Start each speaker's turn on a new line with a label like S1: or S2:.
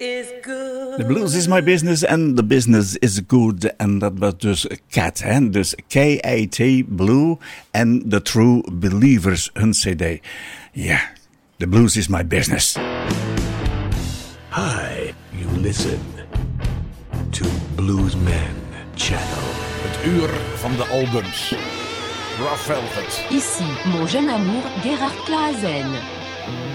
S1: is good.
S2: The blues is my business and the business is good. En dat was dus Cat, hè? Dus K-A-T, Blue en The True Believers, hun cd. Ja, the blues is my business.
S3: Hi, you listen to Bluesman Channel.
S4: Het uur van de albums. Rough Velvet.
S5: Ici, mon jeune amour, Gerhard Klaassen.